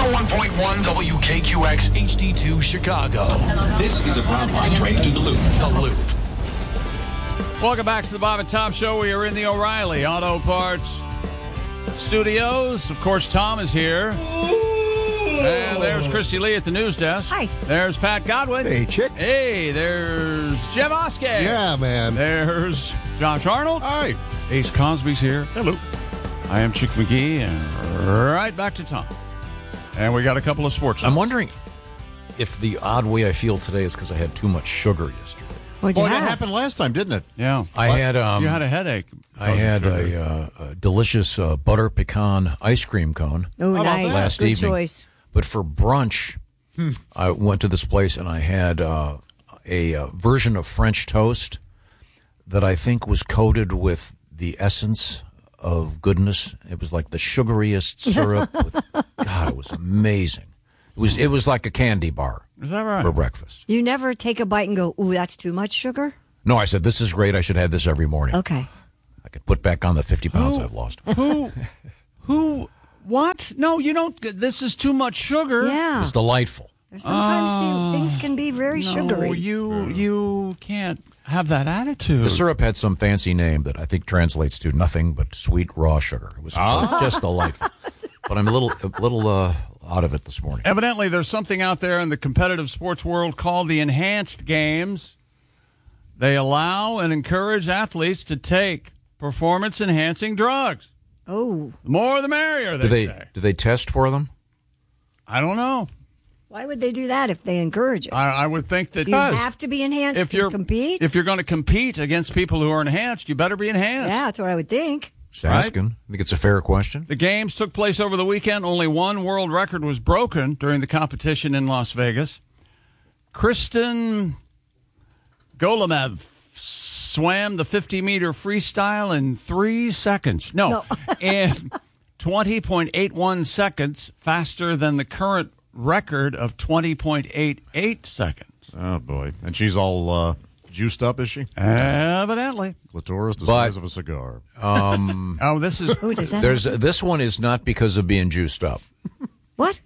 101.1 WKQX HD2 Chicago. This is a ground line train to the Loop. The Loop. Welcome back to the Bob and Tom Show. We are in the O'Reilly Auto Parts Studios. Of course, Tom is here. And there's Christy Lee at the news desk. Hi. There's Pat Godwin. Hey, chick. Hey, there's Jim Oskey. Yeah, man. There's Josh Arnold. Hi. Ace Cosby's here. Hello. I am Chick McGee, and right back to Tom. And we got a couple of sports. I'm wondering if the odd way I feel today is because I had too much sugar yesterday. What'd you Boy, that have? happened last time, didn't it? Yeah. I had You had a headache. I had a delicious butter pecan ice cream cone Oh, about nice. that? last Good evening. choice. But for brunch, I went to this place and I had a version of French toast that I think was coated with the essence of goodness. It was like the sugariest syrup. God, it was amazing. It was like a candy bar. Is that right? For breakfast. You never take a bite and go, ooh, that's too much sugar? No, I said, this is great. I should have this every morning. Okay. I could put back on the 50 pounds I've lost. Who? What? No, you don't. This is too much sugar. Yeah. It's delightful. Sometimes things can be very sugary. No, you can't have that attitude. The syrup had some fancy name that I think translates to nothing but sweet raw sugar. It was just delightful. But I'm a little out of it this morning. Evidently, there's something out there in the competitive sports world called the enhanced games. They allow and encourage athletes to take performance-enhancing drugs. Oh. The more the merrier, they say. Do they test for them? I don't know. Why would they do that if they encourage it? I would think that You have to be enhanced to compete? If you're going to compete against people who are enhanced, you better be enhanced. Yeah, that's what I would think. Just asking. I think it's a fair question. The games took place over the weekend. Only one world record was broken during the competition in Las Vegas. Kristen Golubev swam the 50-meter freestyle in 3 seconds. No. In 20.81 seconds, faster than the current record of 20.88 seconds. Oh, boy. And she's all juiced up, is she? Evidently. Clitoris the size of a cigar. Oh, this is... Ooh, does that This one is not because of being juiced up. What?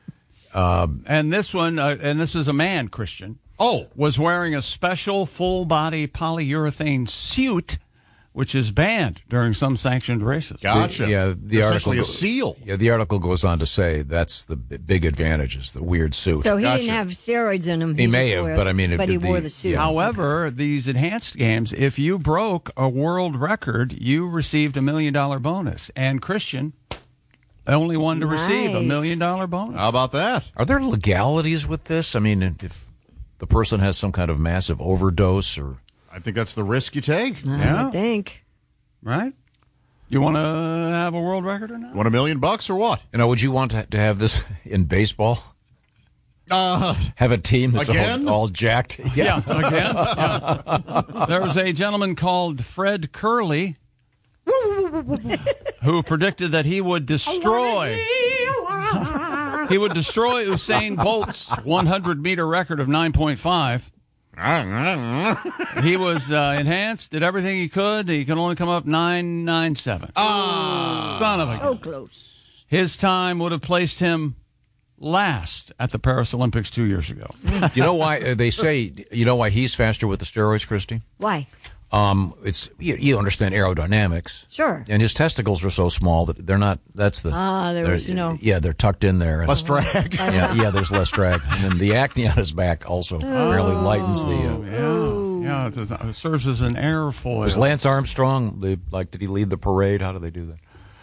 And this one, and this is a man, Christian. Oh. Was wearing a special full-body polyurethane suit, which is banned during some sanctioned races. Gotcha. The Essentially article a seal. Yeah, the article goes on to say that's the big advantage is the weird suit. So he Gotcha. didn't have steroids in him. He may just have, wore- but I mean, but he wore the suit. yeah. However, these enhanced games, if you broke a world record, you received $1 million bonus. And Christian, the only one to receive a $1 million bonus. How about that? Are there legalities with this? I mean, if the person has some kind of massive overdose or... I think that's the risk you take. I would think. Right? You want to have a world record or not? Want $1 million or what? You know, would you want to have this in baseball? Have a team that's Again? all jacked? Yeah, again. Yeah. There was a gentleman called Fred Curley who predicted that he would destroy Usain Bolt's 100-meter record of 9.5. He was enhanced, did everything he could. He could only come up 9.97. Son of a So gun. close. His time would have placed him last at the Paris Olympics 2 years ago. You know why they say? You know why he's faster with the steroids, Christy? Why? It's you understand aerodynamics. Sure. And his testicles are so small that they're not. That's the. Yeah, they're tucked in there. Less drag. Yeah, there's less drag, and then the acne on his back also really lightens the. Yeah, it serves as an airfoil. Was Lance Armstrong? Did he lead the parade? How do they do that?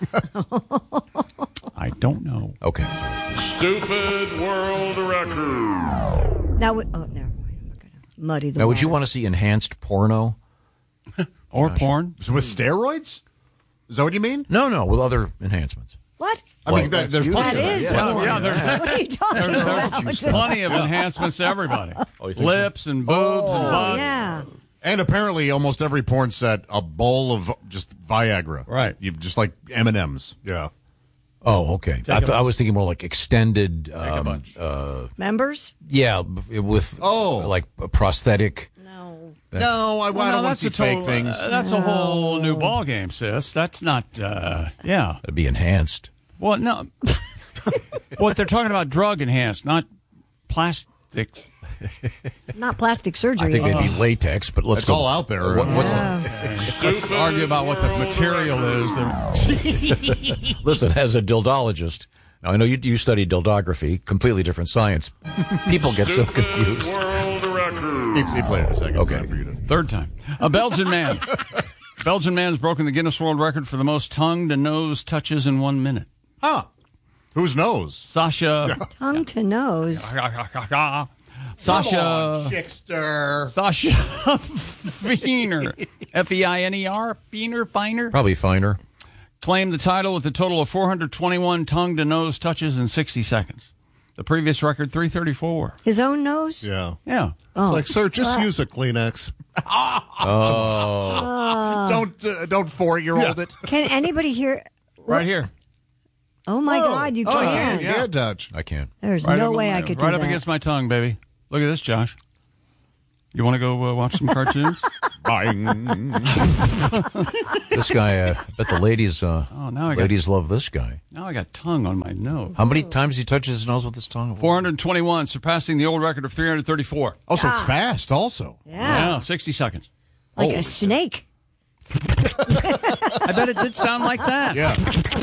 I don't know. Okay. Stupid world record. Now, never mind. I'm not gonna muddy the Now, would you water. want to see enhanced porno? Or porn. So with steroids? Is that what you mean? No, with other enhancements. What? I mean, there's plenty That of that. is Yeah. porn. Yeah, What are you talking about? There's plenty of enhancements to everybody. Oh, you think Lips and boobs and butts. Yeah. And apparently, almost every porn set, a bowl of just Viagra. Right. You just like M&Ms. Yeah. Oh, okay. I was thinking more like extended. Members? Yeah, with like a prosthetic. No. No, I don't want to that's see a fake total- things. That's a whole new ball game, sis. That's not. Yeah. That'd be enhanced. Well, no. What they're talking about, drug enhanced, not plastics. Not plastic surgery. I think they'd be latex, but let's It's go. all out there. What's Let's argue about what the material is. Listen, as a dildologist, now I know you study dildography, completely different science. People get so confused. World record. He played it a second Okay. time for you to. Third time. A Belgian man. Belgian man's broken the Guinness World Record for the most tongue to nose touches in 1 minute. Huh. Whose nose? Sasha. Tongue to nose. Come Sasha. on, Chickster. Sasha Feiner. Feiner? Feiner? Probably finer. Claimed the title with a total of 421 tongue to nose touches in 60 seconds. The previous record, 334. His own nose? Yeah. Yeah. It's like, sir, just use a Kleenex. Don't 4-year-old it. Can anybody hear? Right here. Oh, my God, you can. Yeah, Dutch. I can't. There's Right no up- way I could do Right that. up against my tongue, baby. Look at this, Josh. You want to go watch some cartoons? This guy, I bet the ladies, now I got- ladies love this guy. Now I got tongue on my nose. How many times he touches his nose with his tongue? 421, surpassing the old record of 334. Oh, so it's fast also. Yeah. 60 seconds. Like a snake. I bet it did sound like that. Yeah.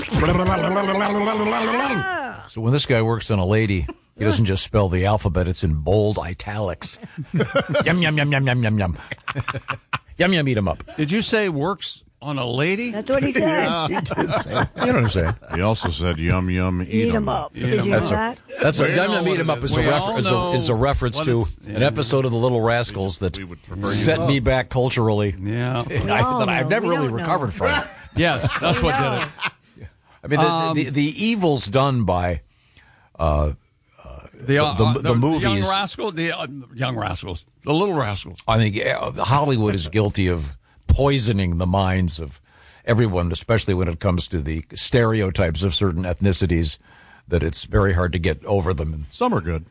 So when this guy works on a lady, he doesn't just spell the alphabet, it's in bold italics. Yum, yum, yum, yum, yum, yum, yum. Yum, yum, eat 'em up. Did you say works on a lady? That's what he said. You know what I'm saying? He also said, yum, yum, Eat him up. Did you know That's that? That's a We yum, know yum, eat 'em what up it is We all know is a reference what to it's- an episode of The Little Rascals that we would prefer you set to- me back culturally. Yeah. all that I've know. never We really don't know. recovered from. Yes, that's what did it. I mean, the evils done by The movies. Young Rascals, Young Rascals, the Little Rascals. I think Hollywood is guilty of poisoning the minds of everyone, especially when it comes to the stereotypes of certain ethnicities, that it's very hard to get over them. Some are good.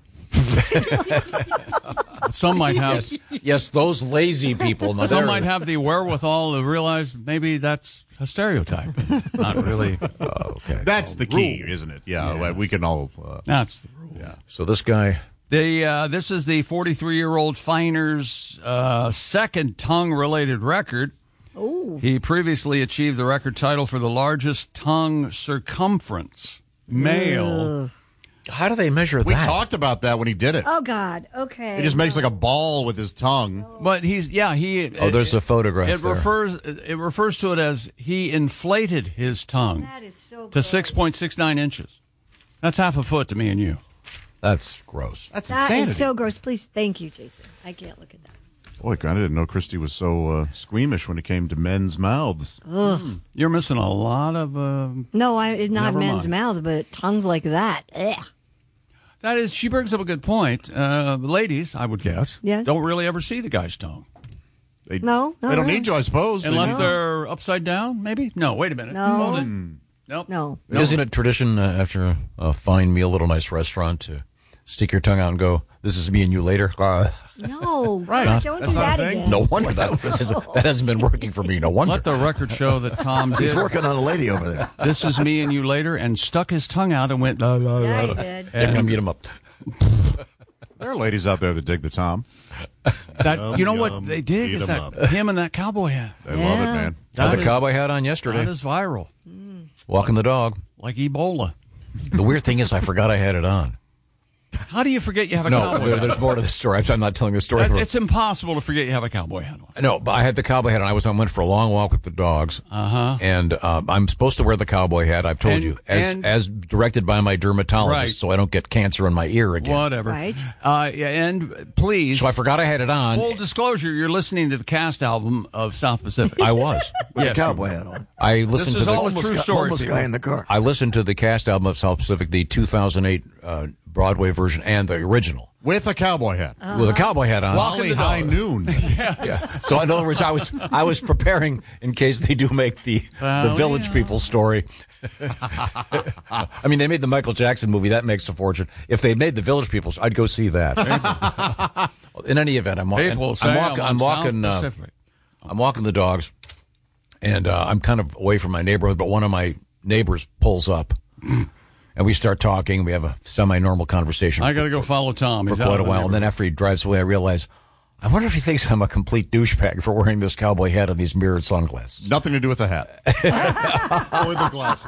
Some might have. Yes, those lazy people. Now Some they're- might have the wherewithal to realize maybe that's a stereotype. Not really. Okay. That's the key, isn't it? Yeah, we can all. That's the rule. Yeah. So this guy, This is the 43-year-old Finer's second tongue-related record. Ooh. He previously achieved the record title for the largest tongue circumference. Male. how do they measure We that? talked about that when he did it. Oh, God. Okay. He just makes like a ball with his tongue. But he. There's a photograph It there. refers to it as he inflated his tongue That is so to gross. 6.69 inches. That's half a foot to me and you. That's gross. That's That insanity. is so gross. Please, thank you, Jason. I can't look at that. Boy, I didn't know Christy was so squeamish when it came to men's mouths. You're missing a lot of. No, it's not Never men's mind. mouths, but tongues like that. Ugh. That is, she brings up a good point. Ladies, I would guess, Yes. don't really ever see the guy's tongue. They, No, they don't really. need you, I suppose. Unless they're upside down, maybe? No, wait a minute. No. Hold it. Nope. No. Isn't it tradition after a fine meal at a nice restaurant to stick your tongue out and go, "This is me and you later"? No. Right. Don't That's do not that a thing. again. No wonder that hasn't been working for me. No wonder. Let the record show that Tom He's did. working on a lady over there. This is me and you later, and stuck his tongue out and went. Yeah, he did. Yum, yum, eat 'em up. There are ladies out there that dig the Tom. That, you know what yum, they dig eat is 'em that him and that cowboy hat. They love it, man. Had That the is- cowboy hat on yesterday. That is viral, Walking the dog. like Ebola. The weird thing is, I forgot I had it on. How do you forget you have a No, cowboy hat? there's more to the story. I'm not telling the story. It's impossible to forget you have a cowboy hat on. No, but I had the cowboy hat on. I went for a long walk with the dogs. And I'm supposed to wear the cowboy hat. I've told And- you, and- as directed by my dermatologist, Right. so I don't get cancer in my ear again. Whatever. Right. Yeah, and please, So I forgot I had it on. full disclosure, you're listening to the cast album of South Pacific. I was. With Yes. a cowboy hat on. I This listened is to all the a true story. Homeless people. guy in the car. I listened to the cast album of South Pacific, the 2008 Broadway version and the original With a cowboy hat. with a cowboy hat on. Wally High Noon. Yeah. So in other words, I was preparing in case they do make the Village People story. I mean, they made the Michael Jackson movie. That makes a fortune. If they made the Village People, I'd go see that. In any event, I'm People say walking South Pacific. I'm walking the dogs, and I'm kind of away from my neighborhood, but one of my neighbors pulls up, And we start talking. We have a semi-normal conversation. I got to go follow Tom. For He's out quite a in the while. And then after he drives away, I realize, I wonder if he thinks I'm a complete douchebag for wearing this cowboy hat and these mirrored sunglasses. Nothing to do with the hat. Or the glasses.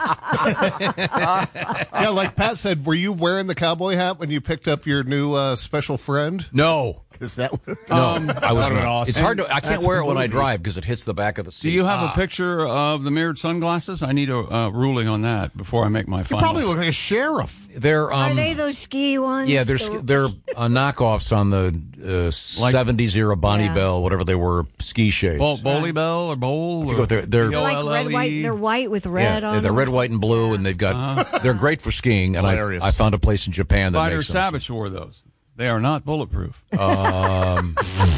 Yeah, like Pat said, were you wearing the cowboy hat when you picked up your new special friend? No. Is that No, I was not. awesome. It's hard to. I can't That's wear it when I movie. drive because it hits the back of the seat. Do you have a picture of the mirrored sunglasses? I need a ruling on that before I make my You final. probably look like a sheriff. They're Are they those ski ones? yeah, they're knockoffs on the 70s era Bonnie Yeah. Bell, whatever they were, ski shades. Bowley Bell or Bowl? I forget what they're They're like red, white. BOLLE? They're white with red on they're them. red, white, and blue, and they've got. They're great for skiing. And Hilarious. I found a place in Japan that Spider makes them. Savage wore those. They are not bulletproof. I'm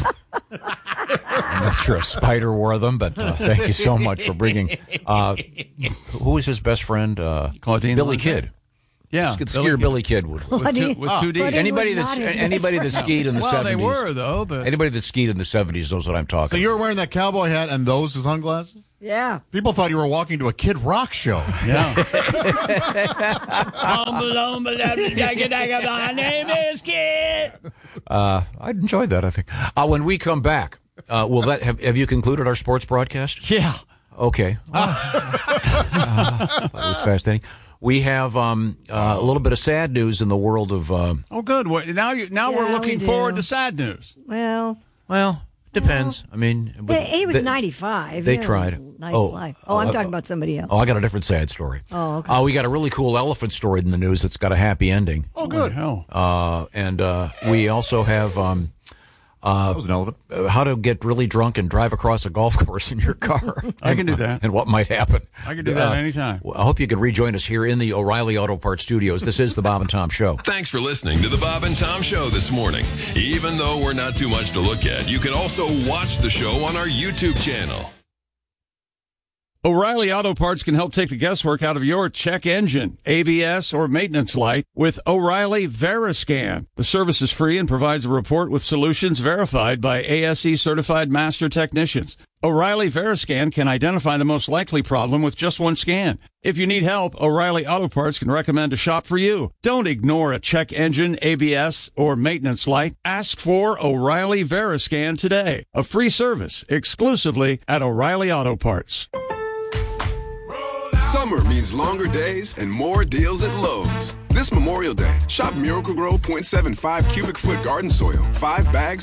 not sure if Spider wore them, but thank you so much for bringing. Who was his best friend? Claudine Billy Valente? Kidd. Yeah, Skier Billy Kidd would. with two Ds. But he Anybody was that's not his anybody best that skied in the Well, 70s. they were though, but Anybody that skied in the 70s knows what I'm So talking. you were wearing that cowboy hat and those sunglasses? Yeah. People thought you were walking to a Kid Rock show. yeah. I enjoed that. I think when we come back, will that have you concluded our sports broadcast? Yeah. Okay. That was fascinating. We have a little bit of sad news in the world of. Oh, good. Well, now we're Yeah, looking we forward do. to sad news. Well, Depends. I mean, he was 95. They He had a tried. Nice Oh, life. Oh, I'm talking about somebody else. Oh, I got a different sad story. Oh, okay. We got a really cool elephant story in the news that's got a happy ending. Oh, good. Hell. And we also have That was an elephant. how to get really drunk and drive across a golf course in your car. I can do that. And what might happen. I can do that anytime. I hope you can rejoin us here in the O'Reilly Auto Parts studios. This is the Bob and Tom Show. Thanks for listening to the Bob and Tom Show this morning. Even though we're not too much to look at, you can also watch the show on our YouTube channel. O'Reilly Auto Parts can help take the guesswork out of your check engine, ABS, or maintenance light with O'Reilly Veriscan. The service is free and provides a report with solutions verified by ASE certified master technicians. O'Reilly Veriscan can identify the most likely problem with just one scan. If you need help, O'Reilly Auto Parts can recommend a shop for you. Don't ignore a check engine, ABS, or maintenance light. Ask for O'Reilly Veriscan today. A free service exclusively at O'Reilly Auto Parts. Summer means longer days and more deals at Lowe's. This Memorial Day, shop Miracle-Gro 0.75 cubic foot garden soil, 5 bags